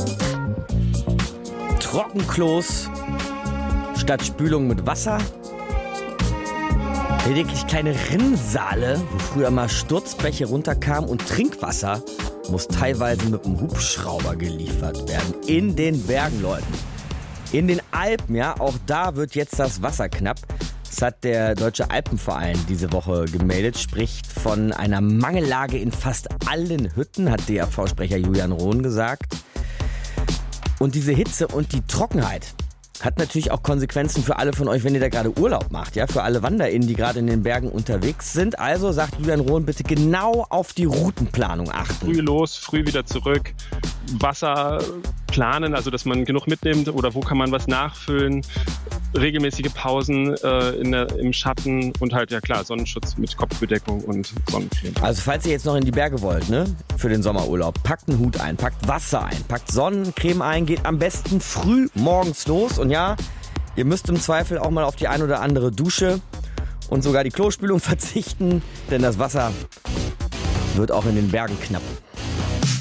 Trockenklos statt Spülung mit Wasser. Lediglich kleine Rinnsale, wo früher mal Sturzbäche runterkamen, und Trinkwasser muss teilweise mit einem Hubschrauber geliefert werden. In den Bergen, Leute. In den Alpen, ja, auch da wird jetzt das Wasser knapp. Das hat der Deutsche Alpenverein diese Woche gemeldet, spricht von einer Mangellage in fast allen Hütten, hat DRV-Sprecher Julian Rohn gesagt. Und diese Hitze und die Trockenheit hat natürlich auch Konsequenzen für alle von euch, wenn ihr da gerade Urlaub macht, ja, für alle WanderInnen, die gerade in den Bergen unterwegs sind. Also sagt Julian Rohn, bitte genau auf die Routenplanung achten. Früh los, früh wieder zurück, Wasser planen, also dass man genug mitnimmt oder wo kann man was nachfüllen, regelmäßige Pausen im Schatten und halt, ja klar, Sonnenschutz mit Kopfbedeckung und Sonnencreme. Also falls ihr jetzt noch in die Berge wollt, ne, für den Sommerurlaub, packt einen Hut ein, packt Wasser ein, packt Sonnencreme ein, geht am besten früh morgens los. Und ja, ihr müsst im Zweifel auch mal auf die ein oder andere Dusche und sogar die Klospülung verzichten, denn das Wasser wird auch in den Bergen knapp.